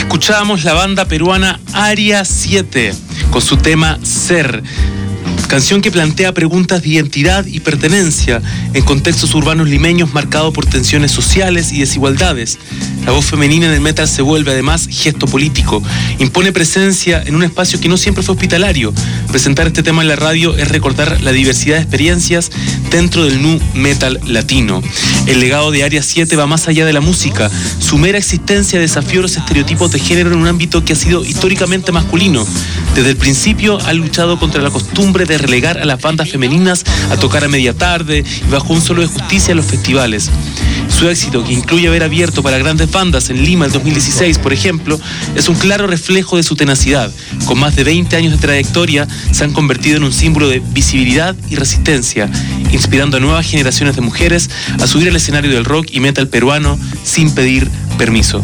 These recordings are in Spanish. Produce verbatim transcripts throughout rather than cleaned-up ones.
Escuchábamos la banda peruana Área siete con su tema Ser, canción que plantea preguntas de identidad y pertenencia en contextos urbanos limeños marcados por tensiones sociales y desigualdades. La voz femenina en el metal se vuelve además gesto político, impone presencia en un espacio que no siempre fue hospitalario. Presentar este tema en la radio es recordar la diversidad de experiencias dentro del nu metal latino. El legado de Área siete va más allá de la música. Su mera existencia desafió los estereotipos de género en un ámbito que ha sido históricamente masculino. Desde el principio ha luchado contra la costumbre de relegar a las bandas femeninas a tocar a media tarde y bajo un solo de justicia en los festivales. Su éxito, que incluye haber abierto para grandes bandas en Lima en dos mil dieciséis, por ejemplo, es un claro reflejo de su tenacidad. Con más de veinte años de trayectoria, se han convertido en un símbolo de visibilidad y resistencia, inspirando a nuevas generaciones de mujeres a subir al escenario del rock y metal peruano sin pedir permiso.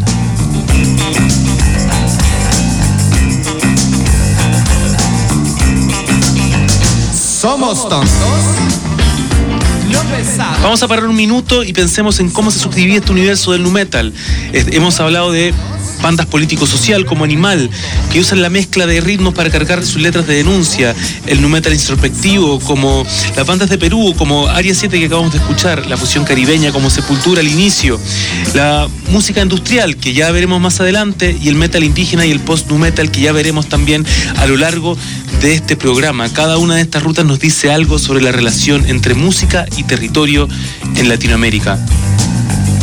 Somos tontos. Vamos a parar un minuto y pensemos en cómo se subdivide este universo del nu metal. Hemos hablado de bandas político-social como Animal, que usan la mezcla de ritmos para cargar sus letras de denuncia, el nu metal introspectivo como las bandas de Perú, como Área siete que acabamos de escuchar, la fusión caribeña como Sepultura al inicio, la música industrial que ya veremos más adelante y el metal indígena y el post-nu metal que ya veremos también a lo largo de este programa. Cada una de estas rutas nos dice algo sobre la relación entre música y territorio en Latinoamérica.